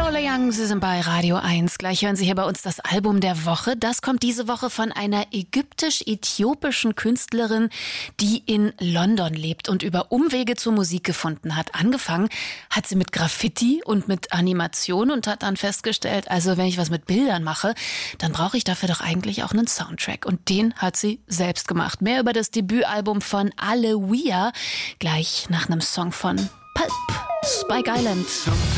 Lola Young, Sie sind bei Radio 1. Gleich hören Sie hier bei uns das Album der Woche. Das kommt diese Woche von einer ägyptisch-äthiopischen Künstlerin, die in London lebt und über Umwege zur Musik gefunden hat. Angefangen hat sie mit Graffiti und mit Animation und hat dann festgestellt, also wenn ich was mit Bildern mache, dann brauche ich dafür doch eigentlich auch einen Soundtrack. Und den hat sie selbst gemacht. Mehr über das Debütalbum von Alewia gleich nach einem Song von Pulp, Spike Island.